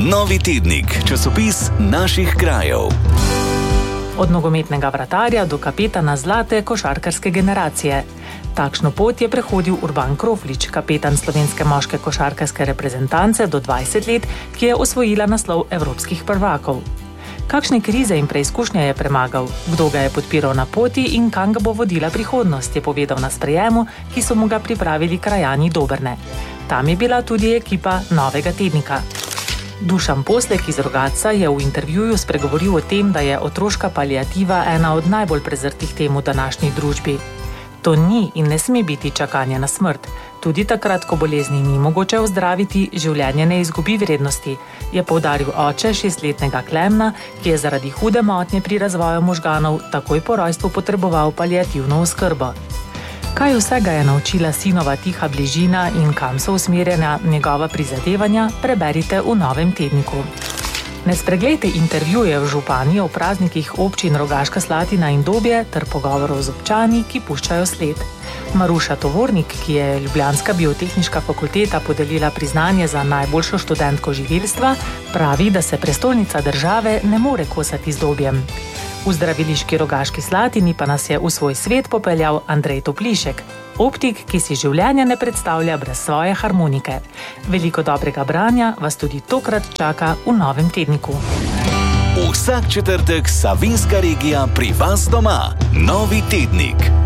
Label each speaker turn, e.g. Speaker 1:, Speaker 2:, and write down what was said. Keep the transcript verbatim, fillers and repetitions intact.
Speaker 1: Novi tednik, časopis naših krajev.
Speaker 2: Od nogometnega vratarja do kapetana zlate košarkarske generacije. Takšno pot je prehodil Urban Kroflič, kapetan slovenske moške košarkarske reprezentance do dvajset let, ki je osvojila naslov evropskih prvakov. Kakšne krize in preizkušnje je premagal, kdo ga je podpiral na poti in kam ga bo vodila prihodnost, je povedal na sprejemu, ki so mu ga pripravili krajani Dobrne. Tam je bila tudi ekipa Novega tednika. Dušan Poslek iz Rogatca je v intervjuju spregovoril o tem, da je otroška paliativa ena od najbolj prezrtih tem v današnji družbi. To ni in ne sme biti čakanje na smrt. Tudi takrat, ko bolezni ni mogoče ozdraviti, življenje ne izgubi vrednosti, je poudaril oče šestletnega Klemna, ki je zaradi hude motnje pri razvoju možganov takoj po rojstvu potreboval paliativno oskrbo. Kaj vsega je naučila sinova tiha bližina in kam so usmerjena njegova prizadevanja, preberite v Novem tedniku. Ne spreglejte intervjujev župani o praznikih občin Rogaška Slatina in Dobje ter pogovorov z občani, ki puščajo sled. Maruša Tovornik, ki je ljubljanska biotehniška fakulteta podelila priznanje za najboljšo študentko živilstva, pravi, da se prestolnica države ne more kosati z Dobjem. V zdraviliški Rogaški Slatini pa nas je v svoj svet popeljal Andrej Toplišek, optik, ki si življenja ne predstavlja brez svoje harmonike. Veliko dobrega branja vas tudi tokrat čaka v Novem tedniku.
Speaker 1: Vsak četrtek Savinjska regija pri vas doma. Novi tednik.